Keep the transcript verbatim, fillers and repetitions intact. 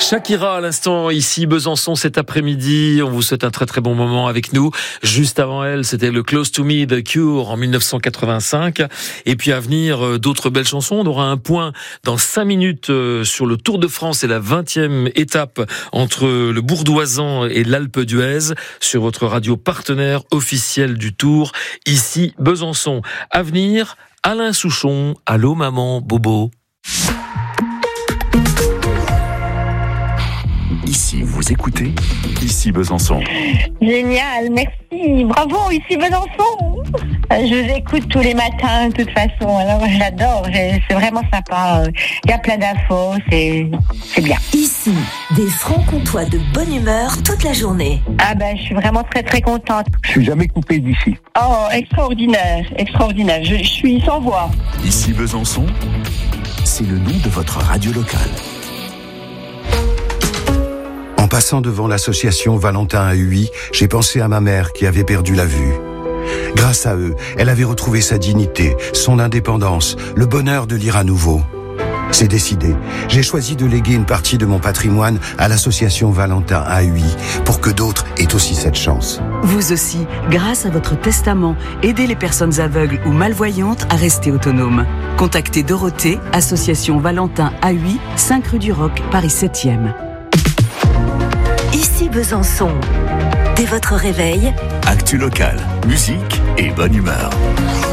Shakira à l'instant, ici Besançon cet après-midi. On vous souhaite un très très bon moment avec nous. Juste avant elle, c'était le Close to Me de Cure en dix-neuf cent quatre-vingt-cinq. Et puis à venir, d'autres belles chansons. On aura un point dans cinq minutes sur le Tour de France et la vingtième étape entre le Bourdoisan et l'Alpe d'Huez sur votre radio partenaire officielle du Tour, ici Besançon. À venir, Alain Souchon. Allô maman, Bobo. Ici, vous écoutez Ici Besançon. Génial, merci. Bravo, Ici Besançon. Je vous écoute tous les matins, de toute façon. Alors, j'adore. C'est vraiment sympa. Il y a plein d'infos. C'est, c'est bien. Ici, des francs-comtois de bonne humeur toute la journée. Ah ben, je suis vraiment très, très contente. Je suis jamais coupé d'ici. Oh, extraordinaire, extraordinaire. Je, je suis sans voix. Ici Besançon, c'est le nom de votre radio locale. En passant devant l'association Valentin à Huy, j'ai pensé à ma mère qui avait perdu la vue. Grâce à eux, elle avait retrouvé sa dignité, son indépendance, le bonheur de lire à nouveau. C'est décidé. J'ai choisi de léguer une partie de mon patrimoine à l'association Valentin à Huy pour que d'autres aient aussi cette chance. Vous aussi, grâce à votre testament, aidez les personnes aveugles ou malvoyantes à rester autonomes. Contactez Dorothée, association Valentin à Huy, cinq rue du Roc, Paris septième. Ici Besançon. Dès votre réveil, actu locale, musique et bonne humeur.